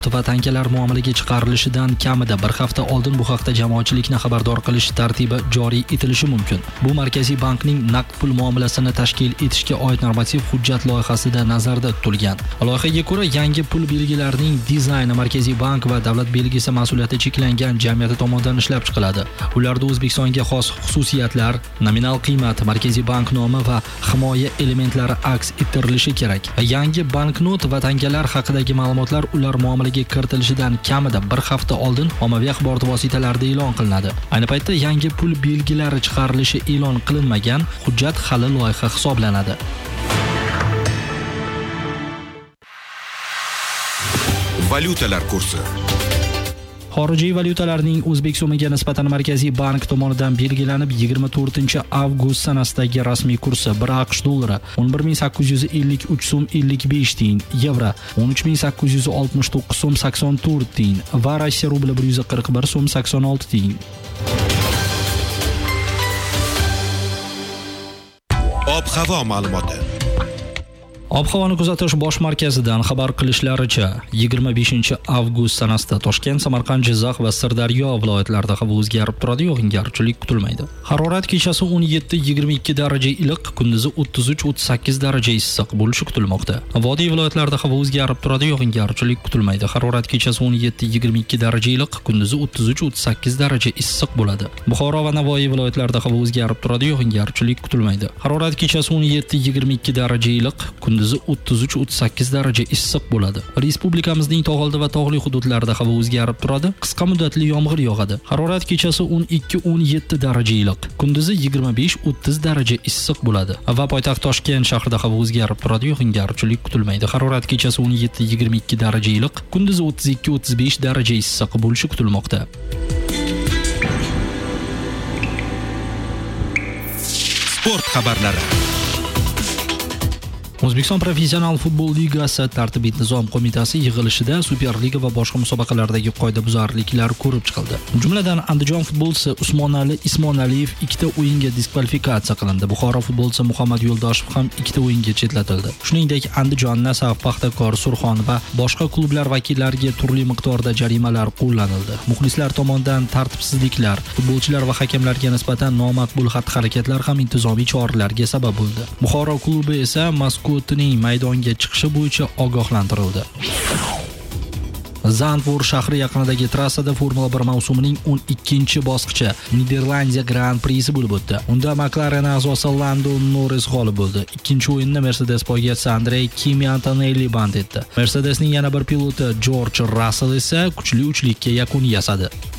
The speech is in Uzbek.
va tankalar muomalaga chiqarilishidan kamida bir hafta oldin bu haqda jamoatchilikni xabardor qilish tartibi joriy etilishi mumkin. Bu Markaziy bankning naqd pul muomalasini tashkil etishga oid normativ hujjat loyihasida nazarda tutilgan. Loyihaga ko'ra, yangi pul belgilarining dizayni Markaziy bank va davlat belgisi mas'uliyati cheklangan jamiyati tomonidan ishlab chiqiladi. Ularda O'zbekistonga xos xususiyatlar, nominal qiymat, Markaziy bank nomi va himoya elementlari aks ettirilishi kerak. Yangi banknot va tangalar haqidagi ma'lumotlar ular muomalaga kiritilishidan kamida bir hafta oldin ommaviy axborot vositalarida e'lon qilinadi. Ayni paytda yangi pul belgilari chiqarilishi e'lon qilinmagan, hujjat hali loyiha hisoblanadi. Valyutalar kursi. Xorijiy valyutalarning O'zbek so'miga nisbatan Markaziy bank tomonidan belgilanib 24-avgust sanasidagi rasmiy kursi 1 AQSh dollari 11853 so'm 55 tiyin, yevro 13869 so'm 84 tiyin va Rossiya rubli 141 so'm 86 tiyin. Ob-havo ma'lumoti. Ob-havoni kuzatish bosh markazidan xabar qilishlaricha, 25-avgust sanasida Toshkent, Samarqand, Jizzax va Sirdaryo viloyatlarida havo o'zgarib turadi, yog'ingarchilik kutilmaydi. Harorat kechasi 17-22 daraja iliq, kunduzi 33-38 daraja issiq bo'lishi kutilmoqda. Vodiy viloyatlarida havo o'zgarib turadi, yog'ingarchilik kutilmaydi. Harorat kechasi 17-22 daraja iliq, kunduzi 33-38 daraja issiq bo'ladi. Buxoro va Navoiy viloyatlarida havo o'zgarib turadi, yog'ingarchilik kutilmaydi. Harorat kechasi 17-22 daraja iliq, kunduzi 33-38 daraja issiq bo'ladi. Respublikamizning tog'oldi va tog'li hududlarida havo o'zgarib turadi, qisqa muddatli yomg'ir yog'adi. Harorat kechasi 12-17 daraja iliq, kunduzi 25-30 daraja issiq bo'ladi. Va poytaxt Toshkent shahrida havo o'zgarib turadi, yog'ingarchilik kutilmaydi. Harorat kechasi 17-22 daraja iliq, kunduzi 32-35 daraja issiq bo'lishi kutilmoqda. Sport xabarlari. O'zbekiston Professional futbol ligasi tartib-intizom qo'mitasi yig'ilishida Superliga va boshqa musobaqalardagi qoidabuzarliklar ko'rib chiqildi. Jumladan, Andijon futbolchisi Usmonali Ismonaliyev 2 o'yinga diskvalifikatsiya qilindi. Buxoro futbolchisi Muhammad Yo'ldoshev ham 2 o'yinga chetlatildi. Shuningdek, Andijon, Nasaf, Paxtakor, Surxon va boshqa klublar vakillariga turli miqdorda jarimalar qo'llanildi. Muxlislar tomonidan tartibsizliklar, futbolchilar va hakamlarga nisbatan nomaqbul xatti-harakatlar ham intizomiy choralarga sabab bo'ldi. Buxoro klubi esa mazkur maydonga chiqishi bo'yicha ogohlantirildi. Zandvoort shahri yaqinidagi trassada Formula 1 mavsumining 12-bosqichi Niderlandiya Grand Prixsi bo'lib o'tdi. Unda McLaren a'zosi Lando Norris g'olib bo'ldi. Ikkinchi o'yinni Mercedes poygachisi Andrei Kimi Antonelli band etdi. Mercedesning yana bir piloti George Russell esa kuchli uchlikka yakun yasadi.